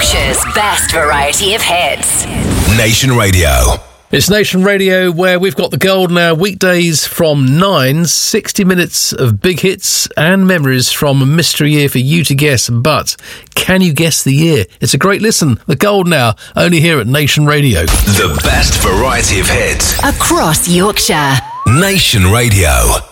Yorkshire's best variety of hits. Nation Radio. It's Nation Radio, where we've got the golden hour weekdays from 9, 60 minutes of big hits and memories from a mystery year for you to guess. But can you guess the year? It's a great listen. The golden hour, only here at Nation Radio. The best variety of hits across Yorkshire. Nation Radio.